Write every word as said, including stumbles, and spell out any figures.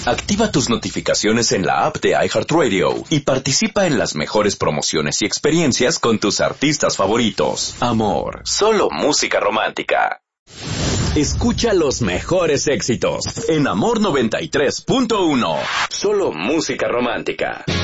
Activa tus notificaciones en la app de iHeartRadio y participa en las mejores promociones y experiencias con tus artistas favoritos. Amor, solo música romántica. Escucha los mejores éxitos en Amor noventa y tres punto uno. Solo música romántica.